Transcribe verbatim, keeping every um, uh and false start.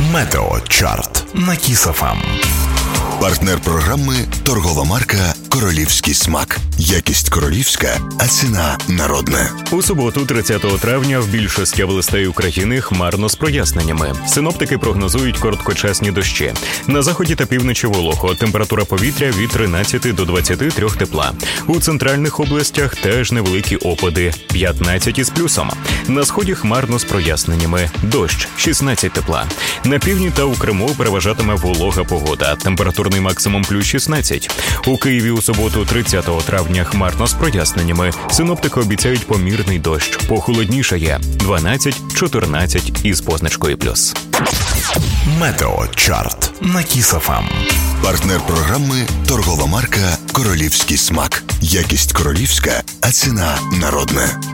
Метеочарт на Кіс еф ем. Партнер програми – торгова марка «Королівський смак». Якість королівська, а ціна народна. У суботу, тридцятого травня, в більшості областей України хмарно з проясненнями. Синоптики прогнозують короткочасні дощі. На заході та півночі волого. Температура повітря від тринадцяти до двадцяти трьох тепла. У центральних областях теж невеликі опади – п'ятнадцять із плюсом. На сході хмарно з проясненнями. Дощ – шістнадцять тепла. На півдні та у Криму переважатиме волога погода. Температурний максимум плюс шістнадцять. У Києві у суботу, тридцятого травня, хмарно з проясненнями. Синоптики обіцяють помірний дощ. Похолоднішає – дванадцять чотирнадцять із позначкою плюс. Метеочарт на Кіс еф ем. Партнер програми – торгова марка «Королівський смак». Якість королівська, а ціна народна.